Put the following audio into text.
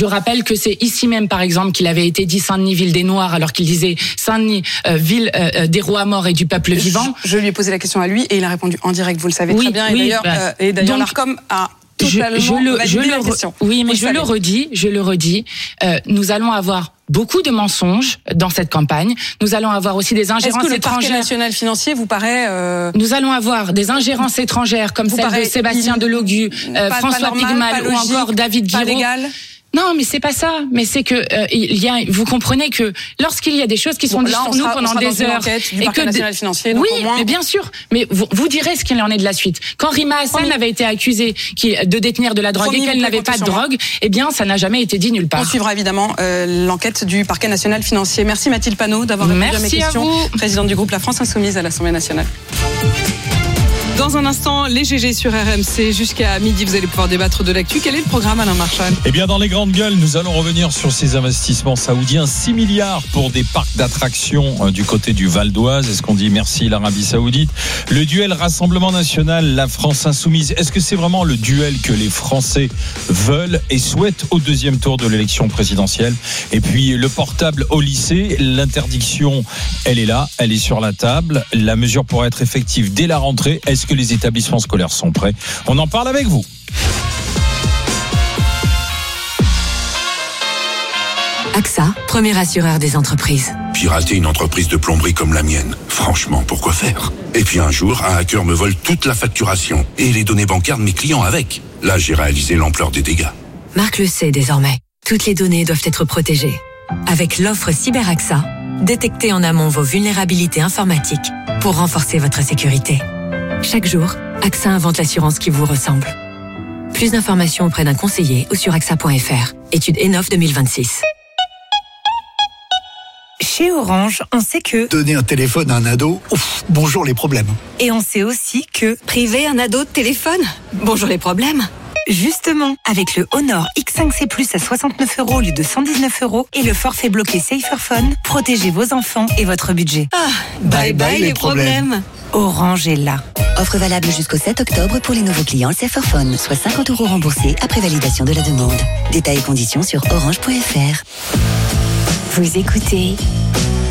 Je rappelle que c'est ici même, par exemple, qu'il avait été dit Saint-Denis, ville des Noirs, alors qu'il disait Saint-Denis, ville des rois morts et du peuple vivant. Je lui ai posé la question à lui et il a répondu en direct, vous le savez très bien. Et d'ailleurs, l'ARCOM a totalement validé la question. Oui, mais je le redis, nous allons avoir beaucoup de mensonges dans cette campagne. Nous allons avoir aussi des ingérences étrangères. Est-ce que le parquet national financier vous paraît... Nous allons avoir des ingérences étrangères comme celle de Sébastien Delogu, François Pigmal ou encore David Guiraud. Pas légal. Non, mais c'est pas ça. Mais c'est que vous comprenez que lorsqu'il y a des choses qui sont dites sur nous pendant des heures et que national financier, donc oui, mais bien sûr. Mais vous direz ce qu'il en est de la suite. Quand Rima Hassan avait été accusée de détenir de la drogue et qu'elle n'avait pas de drogue, eh bien, ça n'a jamais été dit nulle part. On suivra évidemment l'enquête du parquet national financier. Merci Mathilde Panot d'avoir répondu à mes questions. Présidente du groupe La France Insoumise à l'Assemblée nationale. Dans un instant, les GG sur RMC. Jusqu'à midi, vous allez pouvoir débattre de l'actu. Quel est le programme, Alain Marchal ? Eh bien, dans les grandes gueules, nous allons revenir sur ces investissements saoudiens. 6 milliards pour des parcs d'attractions du côté du Val d'Oise. Est-ce qu'on dit merci l'Arabie Saoudite ? Le duel Rassemblement National, la France Insoumise. Est-ce que c'est vraiment le duel que les Français veulent et souhaitent au deuxième tour de l'élection présidentielle ? Et puis, le portable au lycée, l'interdiction, elle est là, elle est sur la table. La mesure pourrait être effective dès la rentrée. Est-ce que les établissements scolaires sont prêts ? On en parle avec vous. AXA, premier assureur des entreprises. Pirater une entreprise de plomberie comme la mienne, franchement, pourquoi faire ? Et puis un jour, un hacker me vole toute la facturation et les données bancaires de mes clients avec. Là, j'ai réalisé l'ampleur des dégâts. Marc le sait désormais. Toutes les données doivent être protégées. Avec l'offre CyberAXA, détectez en amont vos vulnérabilités informatiques pour renforcer votre sécurité. Chaque jour, AXA invente l'assurance qui vous ressemble. Plus d'informations auprès d'un conseiller ou sur AXA.fr. Étude ENOF 2026. Chez Orange, on sait que... Donner un téléphone à un ado, bonjour les problèmes. Et on sait aussi que... Priver un ado de téléphone ? Bonjour les problèmes. Justement, avec le Honor X5C Plus à 69 € au lieu de 119 € et le forfait bloqué Saferphone, protégez vos enfants et votre budget. Bye bye les problèmes. Orange est là. Offre valable jusqu'au 7 octobre pour les nouveaux clients Saferphone, soit 50 € remboursés après validation de la demande. Détails et conditions sur orange.fr. Vous écoutez